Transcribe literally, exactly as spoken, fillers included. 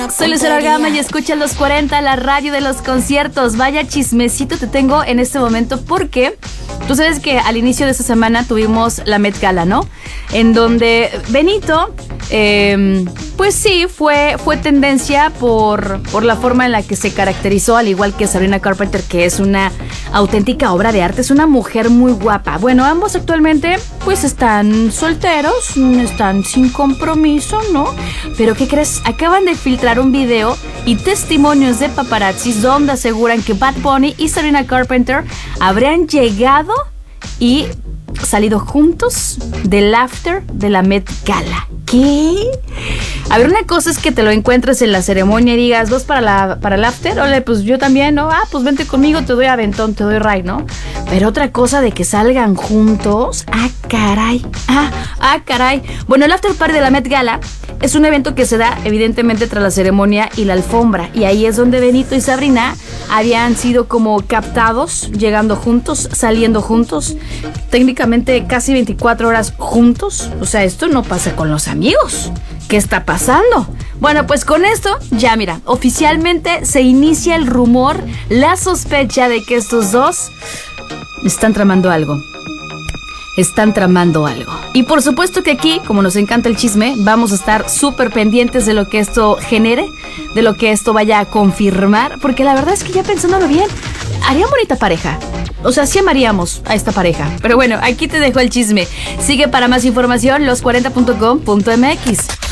Soy Lucero Gama y escucha Los cuarenta, la radio de los conciertos. Vaya chismecito te tengo en este momento porque tú sabes que al inicio de esta semana tuvimos la Met Gala, ¿no? En donde Benito, eh, pues sí, fue, fue tendencia por, por la forma en la que se caracterizó, al igual que Sabrina Carpenter, que es una auténtica obra de arte, es una mujer muy guapa. Bueno, ambos actualmente pues están solteros, están sin compromiso, ¿no? Pero ¿qué crees? Acaban de filtrar un video y testimonios de paparazzis donde aseguran que Bad Bunny y Sabrina Carpenter habrían llegado y salido juntos del after de la Met Gala. ¿Qué? A ver, una cosa es que te lo encuentres en la ceremonia y digas, ¿vas para, la, para el after? Ole, pues yo también, ¿no? Ah, pues vente conmigo, te doy aventón, te doy ride, ¿no? Pero otra cosa de que salgan juntos, ah, caray, ah, ah, caray. Bueno, el after party de la Met Gala es un evento que se da evidentemente tras la ceremonia y la alfombra, y ahí es donde Benito y Sabrina habían sido como captados, llegando juntos, saliendo juntos, técnicamente casi veinticuatro horas juntos. O sea, esto no pasa con los amigos. ¿Qué está pasando? Bueno, pues con esto, ya mira, oficialmente se inicia el rumor, la sospecha de que estos dos están tramando algo. Están tramando algo. Y por supuesto que aquí, como nos encanta el chisme, vamos a estar súper pendientes de lo que esto genere, de lo que esto vaya a confirmar, porque la verdad es que ya pensándolo bien, harían bonita pareja. O sea, sí amaríamos a esta pareja. Pero bueno, aquí te dejo el chisme. Sigue para más información los cuarenta punto com punto m x.